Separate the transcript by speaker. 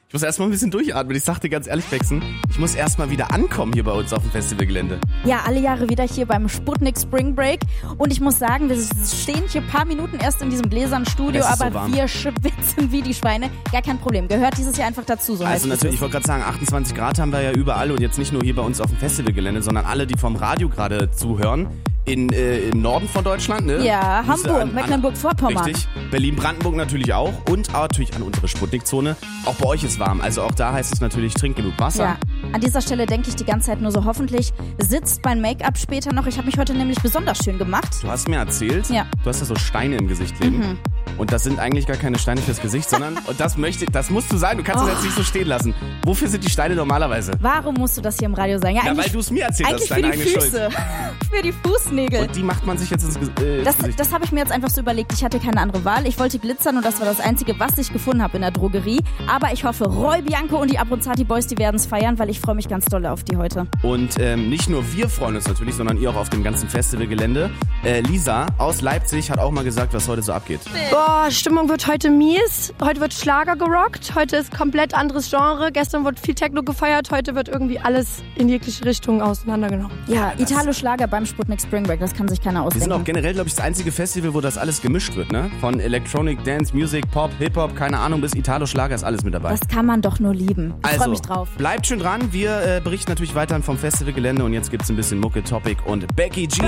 Speaker 1: Ich muss erstmal ein bisschen durchatmen. Ich sag dir ganz ehrlich, Bexen, ich muss erstmal wieder ankommen hier bei uns auf dem Festivalgelände.
Speaker 2: Ja, alle Jahre wieder hier beim Sputnik Spring Break. Und ich muss sagen, wir stehen hier ein paar Minuten erst in diesem gläsernen Studio, aber
Speaker 1: so
Speaker 2: wir schwitzen wie die Schweine. Gar kein Problem. Gehört dieses Jahr einfach dazu. So
Speaker 1: also natürlich, ich wollte gerade sagen, 28 Grad haben wir ja überall und jetzt nicht nur hier bei uns auf dem Festivalgelände, sondern alle, die vom Radio gerade zuhören. Im Norden von Deutschland, ne?
Speaker 2: Ja, Hamburg, Mecklenburg-Vorpommern.
Speaker 1: Richtig. Berlin-Brandenburg natürlich auch und natürlich an unsere Sputnik-Zone. Auch bei euch ist warm, also auch da heißt es natürlich, trink genug Wasser.
Speaker 2: Ja, an dieser Stelle denke ich die ganze Zeit nur so, hoffentlich sitzt mein Make-up später noch. Ich habe mich heute nämlich besonders schön gemacht.
Speaker 1: Du hast mir erzählt,
Speaker 2: ja.
Speaker 1: Du hast da so Steine im Gesicht kleben. Und das sind eigentlich gar keine Steine fürs Gesicht, sondern, und das musst du sagen, du kannst das jetzt nicht so stehen lassen. Wofür sind die Steine normalerweise?
Speaker 2: Warum musst du das hier im Radio sagen? Ja,
Speaker 1: weil du es mir erzählt hast, deine eigene Schuld.
Speaker 2: Füße. Für die Fußnägel.
Speaker 1: Und die macht man sich jetzt ins Gesicht.
Speaker 2: Das habe ich mir jetzt einfach so überlegt. Ich hatte keine andere Wahl. Ich wollte glitzern und das war das Einzige, was ich gefunden habe in der Drogerie. Aber ich hoffe, Roy Bianco und die Abronzati Boys, die werden es feiern, weil ich freue mich ganz doll auf die heute.
Speaker 1: Und nicht nur wir freuen uns natürlich, sondern ihr auch auf dem ganzen Festivalgelände. Lisa aus Leipzig hat auch mal gesagt, was heute so abgeht.
Speaker 3: Boah, Stimmung wird heute mies. Heute wird Schlager gerockt. Heute ist komplett anderes Genre. Gestern wurde viel Techno gefeiert. Heute wird irgendwie alles in jegliche Richtungen auseinandergenommen.
Speaker 2: Ja, Italo-Schlager beim Sputnik Spring Break. Das kann sich keiner ausdenken.
Speaker 1: Wir sind auch generell, glaube ich, das einzige Festival, wo das alles gemischt wird, ne? Von Electronic, Dance, Music, Pop, Hip-Hop, keine Ahnung, bis Italo-Schlager ist alles mit dabei.
Speaker 2: Das kann man doch nur lieben. Ich freue mich drauf.
Speaker 1: Bleibt schön dran. Wir berichten natürlich weiterhin vom Festivalgelände und jetzt gibt's ein bisschen Mucke, Topic und Becky G.